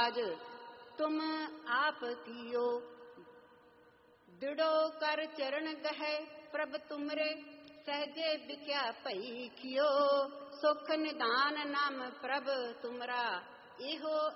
ਕਾਜ ਤੁਮ ਆਪ ਕੀਓ। ਦਿੜੋ ਕਰ ਚਰਨ ਗਹਿ ਪ੍ਰਭ ਤੁਮਰੇ ਸਹਿਜੇ ਬਿਕਿਆ ਭਈ ਖਿਓ। ਸੁਖ ਨਿਧਾਨ ਨਾਮ ਪ੍ਰਭ ਤੁਮਰਾ ਇਹੋ